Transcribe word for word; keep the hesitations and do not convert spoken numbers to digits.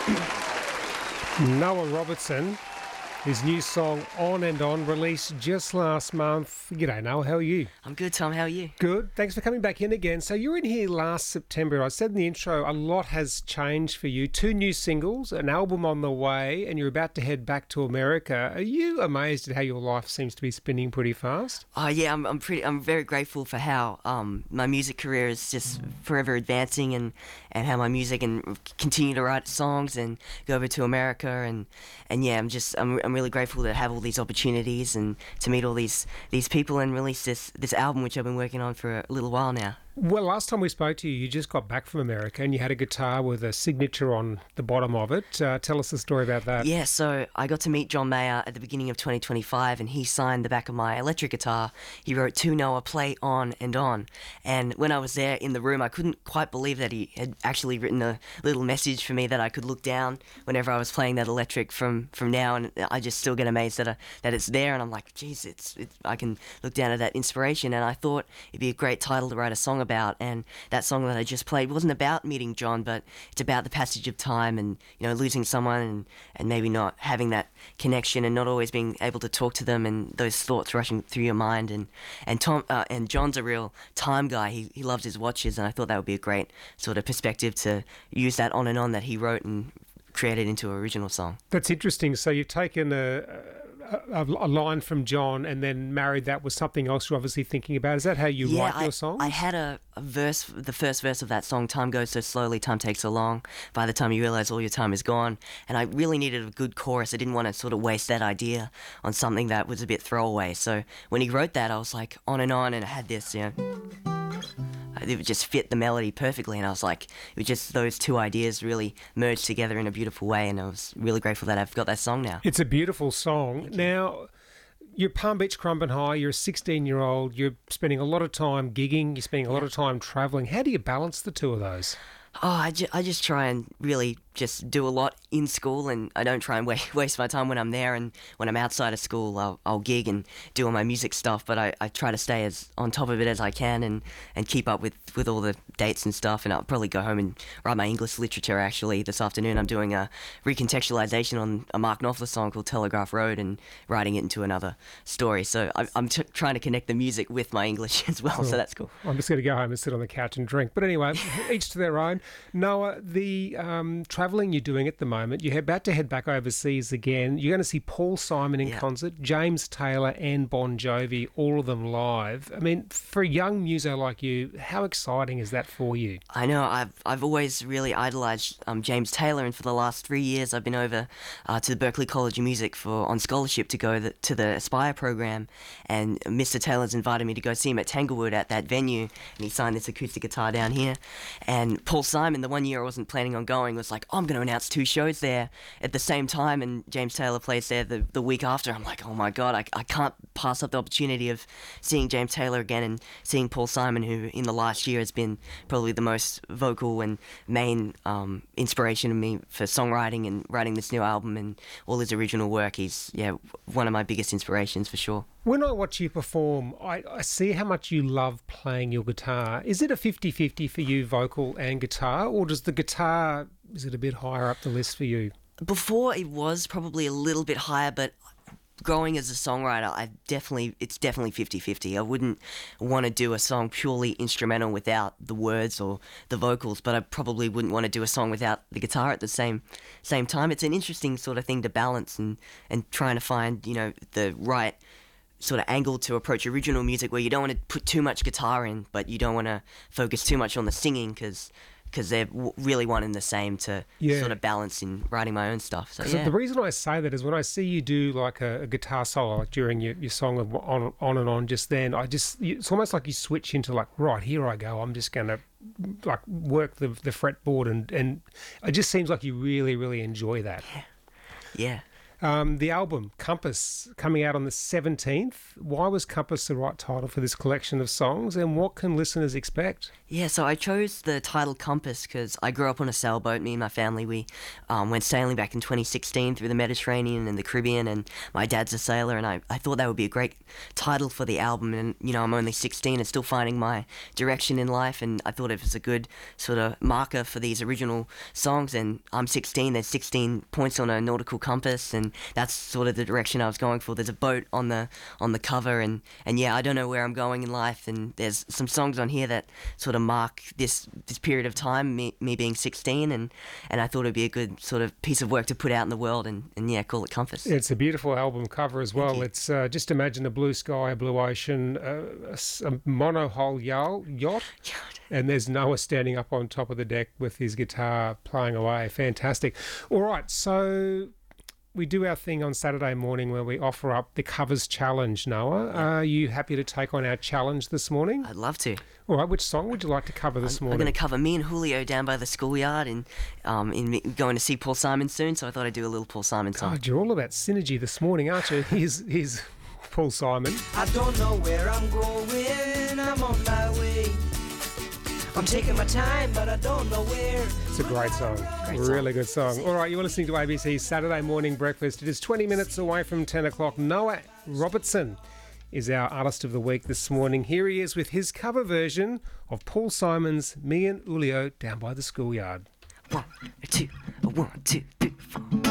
Noah Robertson, his new song On and On, released just last month. G'day Noah, how are you? I'm good, Tom. How are you? Good. Thanks for coming back in again. So you were in here last September. I said in the intro, a lot has changed for you. Two new singles, an album on the way, and you're about to head back to America. Are you amazed at how your life seems to be spinning pretty fast? Oh yeah, I'm. I'm pretty. I'm very grateful for how um, my music career is just forever advancing, and, and how my music and continue to write songs and go over to America, and, and yeah, I'm just. I'm. I'm really grateful to have all these opportunities and to meet all these these people and release this this album, which I've been working on for a little while now. Well, last time we spoke to you, you just got back from America and you had a guitar with a signature on the bottom of it. Uh, tell us the story about that. Yeah, so I got to meet John Mayer at the beginning of twenty twenty-five, and he signed the back of my electric guitar. He wrote "To Noah, play on and on." And when I was there in the room, I couldn't quite believe that he had actually written a little message for me that I could look down whenever I was playing that electric from, from now. And I just still get amazed that, I, that it's there, and I'm like, geez, it's, it's, I can look down at that inspiration. And I thought it'd be a great title to write a song about. And that song that I just played wasn't about meeting John, but it's about the passage of time and, you know, losing someone and, and maybe not having that connection and not always being able to talk to them and those thoughts rushing through your mind. And and Tom uh, and John's a real time guy. He he loves his watches, and I thought that would be a great sort of perspective to use that on and on that he wrote and created into an original song. That's interesting. So you've taken a, a, a line from John and then married that with something else you're obviously thinking about. Is that how you yeah, write I, your songs? I had a, a verse, the first verse of that song, "Time goes so slowly, time takes so long. By the time you realize all your time is gone." And I really needed a good chorus. I didn't want to sort of waste that idea on something that was a bit throwaway. So when he wrote that, I was like, on and on, and I had this, you know, it would just fit the melody perfectly, and I was like, it was just those two ideas really merged together in a beautiful way, and I was really grateful that I've got that song now. It's a beautiful song. Now, you're Palm Beach Currumbin High, you're a sixteen-year-old, you're spending a lot of time gigging, you're spending a lot of time travelling. How do you balance the two of those? Oh, I, ju- I just try and really just do a lot in school, and I don't try and wa- waste my time when I'm there, and when I'm outside of school I'll, I'll gig and do all my music stuff, but I, I try to stay as on top of it as I can and, and keep up with, with all the dates and stuff, and I'll probably go home and write my English literature. Actually, this afternoon I'm doing a recontextualization on a Mark Knopfler song called Telegraph Road and writing it into another story, so I, I'm t- trying to connect the music with my English as well, cool. So that's cool. I'm just going to go home and sit on the couch and drink, but anyway, each to their own. Noah, the um, travelling you're doing at the moment, you're about to head back overseas again. You're going to see Paul Simon in yeah. concert, James Taylor and Bon Jovi, all of them live. I mean, for a young muso like you, how exciting is that for you? I know, I've I've always really idolised um, James Taylor, and for the last three years I've been over uh, to the Berklee College of Music for on scholarship to go the, to the Aspire program, and Mister Taylor's invited me to go see him at Tanglewood at that venue, and he signed this acoustic guitar down here. And Paul Simon, the one year I wasn't planning on going, was like, oh, I'm going to announce two shows there at the same time, and James Taylor plays there the, the week after. I'm like, oh my God, I, I can't pass up the opportunity of seeing James Taylor again and seeing Paul Simon, who in the last year has been probably the most vocal and main um, inspiration of me for songwriting and writing this new album and all his original work. He's, yeah, one of my biggest inspirations for sure. When I watch you perform, I, I see how much you love playing your guitar. Is it a fifty-fifty for you, vocal and guitar, or does the guitar, is it a bit higher up the list for you? Before it was probably a little bit higher, but growing as a songwriter, I definitely it's definitely fifty-fifty. I wouldn't want to do a song purely instrumental without the words or the vocals, but I probably wouldn't want to do a song without the guitar at the same same time. It's an interesting sort of thing to balance and, and trying to find, you know, the right sort of angle to approach original music where you don't want to put too much guitar in, but you don't want to focus too much on the singing because because they're w- really one and the same to yeah. sort of balance in writing my own stuff. So yeah. The reason I say that is when I see you do like a, a guitar solo like during your, your song of on, on and On just then, I just it's almost like you switch into like, right, here I go, I'm just going to like work the the fretboard and, and it just seems like you really, really enjoy that. Yeah. Yeah. Um, the album, Compass, coming out on the seventeenth. Why was Compass the right title for this collection of songs, and what can listeners expect? Yeah, so I chose the title Compass because I grew up on a sailboat. Me and my family, we um, went sailing back in twenty sixteen through the Mediterranean and the Caribbean, and my dad's a sailor, and I, I thought that would be a great title for the album. And, you know, I'm only sixteen and still finding my direction in life, and I thought it was a good sort of marker for these original songs. And I'm sixteen, there's sixteen points on a nautical compass, and that's sort of the direction I was going for. There's a boat on the on the cover, and, and yeah, I don't know where I'm going in life, and there's some songs on here that sort of mark this this period of time, me, me being sixteen, and, and I thought it'd be a good sort of piece of work to put out in the world, and, and yeah, call it Compass. It's a beautiful album cover as well. It's uh, just imagine a blue sky, a blue ocean, uh, a, s- a monohull yacht, yacht, and there's Noah standing up on top of the deck with his guitar playing away. Fantastic. All right, so we do our thing on Saturday morning where we offer up the covers challenge, Noah. Are you happy to take on our challenge this morning? I'd love to. All right, which song would you like to cover this I'm, I'm morning? going to cover Me and Julio Down by the Schoolyard, and um, in going to see Paul Simon soon, so I thought I'd do a little Paul Simon song. God, you're all about synergy this morning, aren't you? Here's, here's Paul Simon. I don't know where I'm going, I'm on my way. I'm taking my time, but I don't know where. It's a great song. Great really song. good song. All right, you're listening to A B C's Saturday Morning Breakfast. It is twenty minutes away from ten o'clock. Noah Robertson is our Artist of the Week this morning. Here he is with his cover version of Paul Simon's Me and Julio Down by the Schoolyard. One, two, one, two, three, four.